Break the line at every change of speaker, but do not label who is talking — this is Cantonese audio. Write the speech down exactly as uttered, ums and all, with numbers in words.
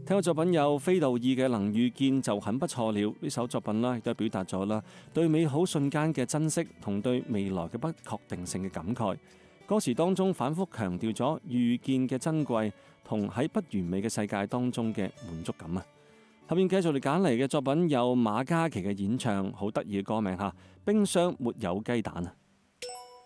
聽過作品有非道爾嘅《能遇見就很不錯了》，呢首作品啦，亦都表達咗啦對美好瞬間嘅珍惜同對未來嘅不確定性嘅感慨。歌詞當中反覆強調咗遇見嘅珍貴同喺不完美嘅世界當中嘅滿足感啊！後面繼續嚟揀嚟嘅作品有馬嘉祺嘅演唱，好得意嘅歌名吓，冰箱沒有雞蛋啊！